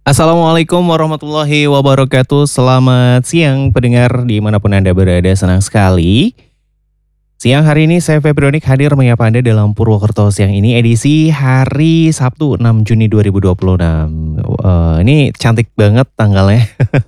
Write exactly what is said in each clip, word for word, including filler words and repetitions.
Assalamualaikum warahmatullahi wabarakatuh. Selamat siang pendengar dimanapun Anda berada, senang sekali. Siang hari ini saya Febrionik hadir menyapa Anda dalam Purwokerto siang ini edisi hari Sabtu enam Juni dua ribu dua puluh enam. Eee, ini cantik banget tanggalnya.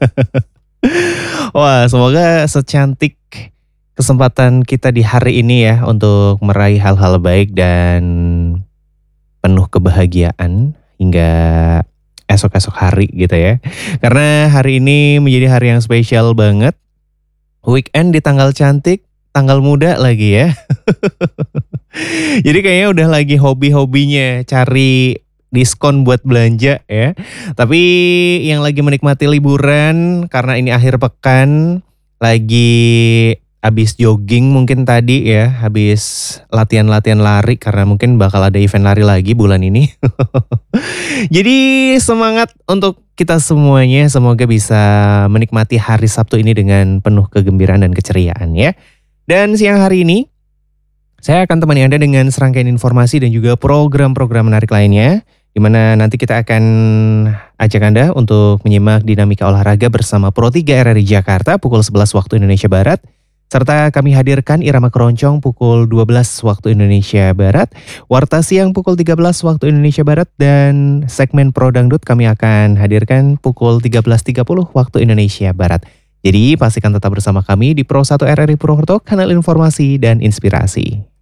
Wah, semoga secantik kesempatan kita di hari ini ya untuk meraih hal-hal baik dan penuh kebahagiaan hingga esok-esok hari gitu ya. Karena hari ini menjadi hari yang spesial banget. Weekend di tanggal cantik, tanggal muda lagi ya. Jadi kayaknya udah lagi hobi-hobinya cari diskon buat belanja ya. Tapi yang lagi menikmati liburan karena ini akhir pekan, lagi habis jogging mungkin tadi ya, habis latihan-latihan lari karena mungkin bakal ada event lari lagi bulan ini. Jadi semangat untuk kita semuanya, semoga bisa menikmati hari Sabtu ini dengan penuh kegembiraan dan keceriaan ya. Dan siang hari ini, saya akan temani Anda dengan serangkaian informasi dan juga program-program menarik lainnya, di mana nanti kita akan ajak Anda untuk menyimak dinamika olahraga bersama Pro tiga R R I Jakarta pukul sebelas waktu Indonesia Barat, serta kami hadirkan Irama Keroncong pukul dua belas waktu Indonesia Barat, Warta Siang pukul tiga belas waktu Indonesia Barat, dan segmen Pro Dangdut kami akan hadirkan pukul tiga belas tiga puluh waktu Indonesia Barat. Jadi pastikan tetap bersama kami di Pro satu R R I Purwokerto, kanal informasi dan inspirasi.